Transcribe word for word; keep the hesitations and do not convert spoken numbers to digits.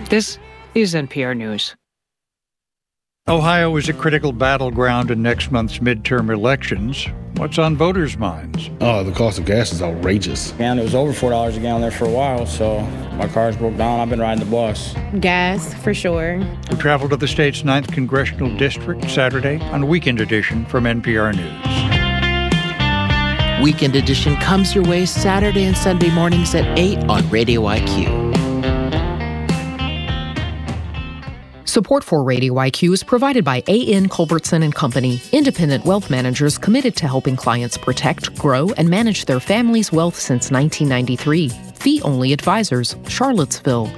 This is N P R News. Ohio is a critical battleground in next month's midterm elections. What's on voters' minds? Oh, the cost of gas is outrageous. Man, it was over four dollars a gallon there for a while, so my car's broke down. I've been riding the bus. Gas, for sure. We travel to the state's ninth Congressional District Saturday on Weekend Edition from N P R News. Weekend Edition comes your way Saturday and Sunday mornings at eight on Radio I Q. Support for Radio I Q is provided by A N Culbertson and Company, independent wealth managers committed to helping clients protect, grow, and manage their family's wealth since nineteen ninety-three. Fee-only advisors, Charlottesville.